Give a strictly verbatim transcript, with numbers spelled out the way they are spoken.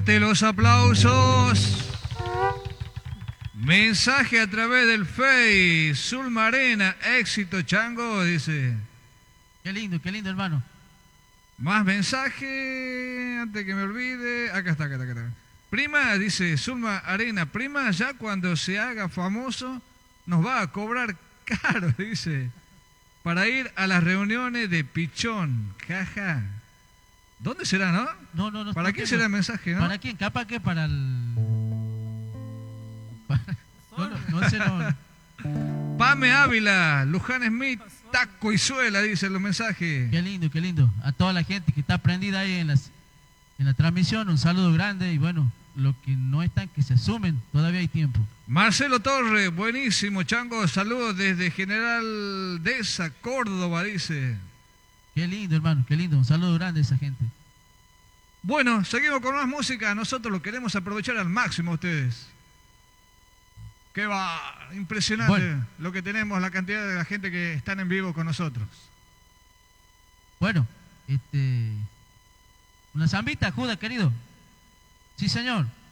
Fuerte los aplausos. Mensaje a través del Face. Zulma Arena, éxito, Chango, dice. Qué lindo, qué lindo, hermano. Más mensaje, antes que me olvide. Acá está, acá está, acá está. Prima, dice Zulma Arena, prima, ya cuando se haga famoso nos va a cobrar caro, dice, para ir a las reuniones de Pichón, jaja. ¿Dónde será, no? No, no, no. ¿Para no quién tengo. será el mensaje, no? ¿Para quién? Capaz que para el... Para... No, no, no sé, no. Pame Ávila, Luján Smith, Taco y Suela, dicen los mensajes. Qué lindo, qué lindo. A toda la gente que está prendida ahí en, las, en la transmisión, un saludo grande y bueno, los que no están, que se sumen, todavía hay tiempo. Marcelo Torres, buenísimo, Chango, saludos desde General Deza, Córdoba, dice. Qué lindo, hermano, qué lindo. Un saludo grande a esa gente. Bueno, seguimos con más música. Nosotros lo queremos aprovechar al máximo a ustedes. Qué va, impresionante bueno. Lo que tenemos, la cantidad de la gente que están en vivo con nosotros. Bueno, este... una zambita, Judas, querido. Sí, señor.